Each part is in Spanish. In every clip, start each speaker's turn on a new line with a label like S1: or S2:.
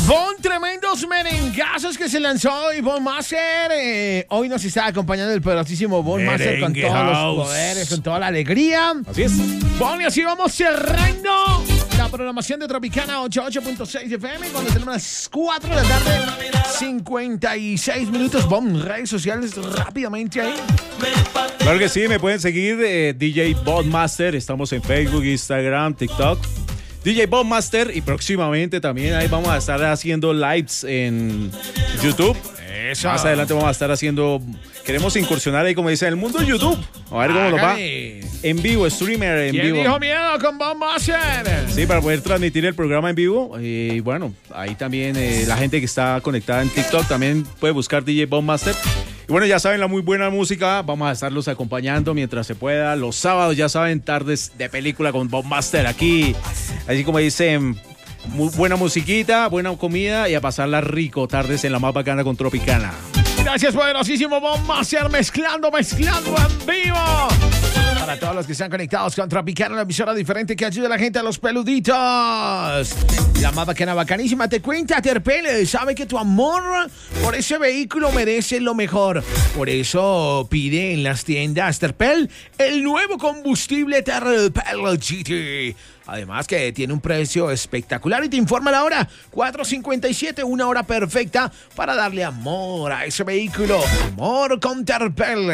S1: Von, tremendos merengazos que se lanzó y Von Master. Hoy nos está acompañando el poderosísimo Von Master con todos los poderes, con toda la alegría.
S2: Así es.
S1: Bon, y así vamos cerrando la programación de Tropicana 88.6 FM cuando tenemos las 4 de la tarde, 56 minutos. Bon, redes sociales rápidamente ahí.
S2: Claro que sí, me pueden seguir DJ Von Master. Estamos en Facebook, Instagram, TikTok. DJ Von Master, y próximamente también ahí vamos a estar haciendo lives en YouTube.
S1: Eso.
S2: Más adelante vamos a estar haciendo... Queremos incursionar ahí, como dice, en el mundo de YouTube. A ver cómo nos va. En vivo, streamer en
S1: ¿Quién
S2: vivo.
S1: dijo miedo con Von Master?
S2: Sí, para poder transmitir el programa en vivo. Y bueno, ahí también la gente que está conectada en TikTok también puede buscar DJ Von Master. Y bueno, ya saben, la muy buena música. Vamos a estarlos acompañando mientras se pueda. Los sábados, ya saben, tardes de película con Von Master aquí. Así como dicen, muy buena musiquita, buena comida y a pasarla rico. Tardes en la más bacana con Tropicana.
S1: Gracias, poderosísimo Von Master, mezclando en vivo. Para todos los que están conectados con Tropicana, una emisora diferente que ayuda a la gente, a los peluditos. La más bacana, bacanísima, te cuenta Terpel. Sabe que tu amor por ese vehículo merece lo mejor. Por eso pide en las tiendas Terpel el nuevo combustible Terpel GT. Además que tiene un precio espectacular y te informa la hora, 4:57, una hora perfecta para darle amor a ese vehículo. Amor con Terpel.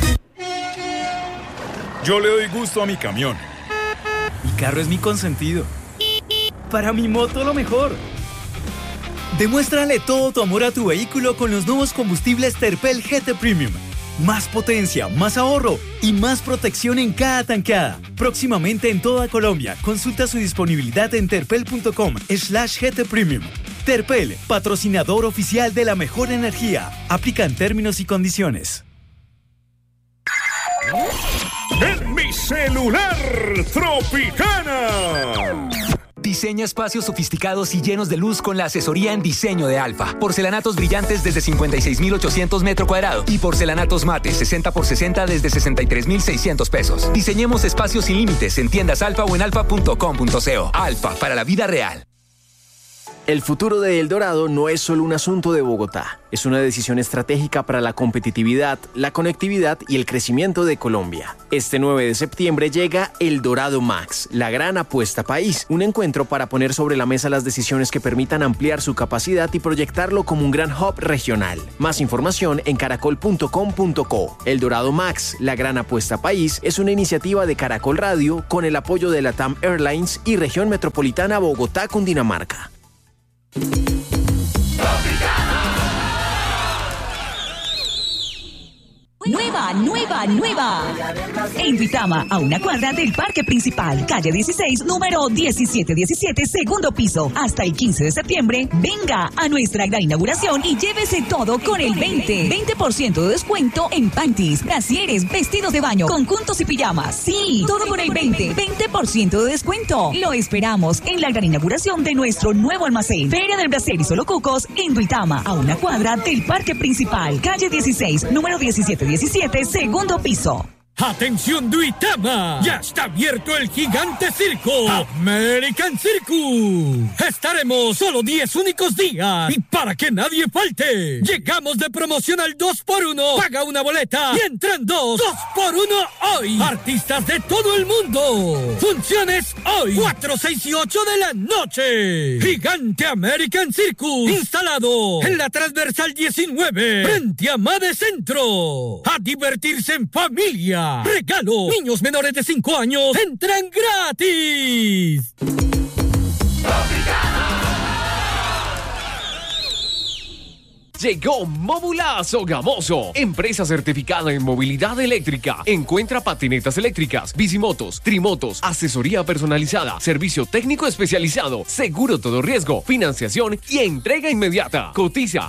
S3: Yo le doy gusto a mi camión.
S4: Mi carro es mi consentido. Para mi moto lo mejor. Demuéstrale todo tu amor a tu vehículo con los nuevos combustibles Terpel GT Premium. Más potencia, más ahorro y más protección en cada tankada. Próximamente en toda Colombia. Consulta su disponibilidad en terpel.com/GT Premium. Terpel, patrocinador oficial de la mejor energía. Aplican términos y condiciones.
S3: ¡En mi celular, Tropicana!
S5: Diseña espacios sofisticados y llenos de luz con la asesoría en diseño de Alfa. Porcelanatos brillantes desde 56,800 metros cuadrados y porcelanatos mate 60x60 desde 63,600 pesos. Diseñemos espacios sin límites en tiendas Alfa o en alfa.com.co. Alfa, para la vida real.
S6: El futuro de El Dorado no es solo un asunto de Bogotá, es una decisión estratégica para la competitividad, la conectividad y el crecimiento de Colombia. Este 9 de septiembre llega El Dorado Max, la gran apuesta país, un encuentro para poner sobre la mesa las decisiones que permitan ampliar su capacidad y proyectarlo como un gran hub regional. Más información en caracol.com.co. El Dorado Max, la gran apuesta país, es una iniciativa de Caracol Radio con el apoyo de LATAM Airlines y Región Metropolitana Bogotá, Cundinamarca.
S7: Nueva. En Duitama, a una cuadra del Parque Principal, calle 16, número 1717, segundo piso. Hasta el 15 de septiembre, venga a nuestra gran inauguración y llévese todo con el 20% de descuento en panties, brasieres, vestidos de baño, conjuntos y pijamas. Sí, todo con el 20% de descuento. Lo esperamos en la gran inauguración de nuestro nuevo almacén. Feria del Brasier y Solo Cucos en Duitama, a una cuadra del Parque Principal, calle 16, número 1717, segundo piso.
S8: ¡Atención Duitama! ¡Ya está abierto el gigante circo! ¡American Circus! Estaremos solo 10 únicos días y para que nadie falte. Llegamos de promoción al 2x1. Paga una boleta y entran 2 2x1 hoy. Artistas de todo el mundo. Funciones hoy, 4, 6 y 8 de la noche. Gigante American Circus. Instalado en la transversal 19, frente a Made Centro. A divertirse en familia. ¡Regalo! Niños menores de 5 años entran gratis.
S9: Llegó Movulazo Gamoso, empresa certificada en movilidad eléctrica. Encuentra patinetas eléctricas, bicimotos, trimotos, asesoría personalizada, servicio técnico especializado, seguro todo riesgo, financiación y entrega inmediata. Cotiza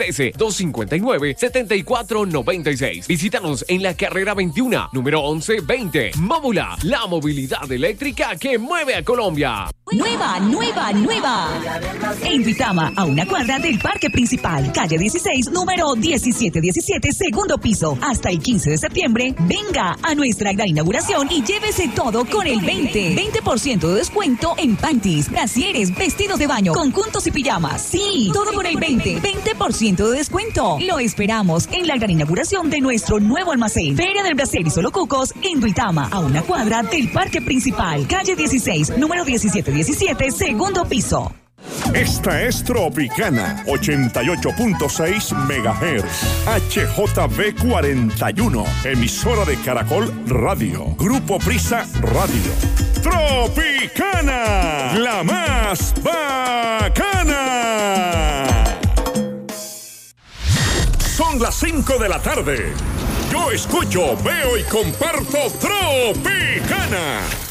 S9: 313-259-7496. Visítanos en la carrera 21, número 1120. Móvula, la movilidad eléctrica que mueve a Colombia.
S7: Nueva. En Duitama, a una cuadra del Parque Principal, calle 16, número 1717, segundo piso. Hasta el 15 de septiembre, venga a nuestra gran inauguración y llévese todo con el 20% de descuento en panties, brasieres, vestidos de baño, conjuntos y pijamas. Sí, todo con el 20% de descuento. Lo esperamos en la gran inauguración de nuestro nuevo almacén, Feria del Brasier y Solo Cucos, en Duitama, a una cuadra del Parque Principal, calle 16, número 1717, segundo piso.
S3: Esta es Tropicana 88.6 MHz, HJB 41, emisora de Caracol Radio, Grupo Prisa Radio. Tropicana, la más bacana. Son las 5 de la tarde. Yo escucho, veo y comparto Tropicana.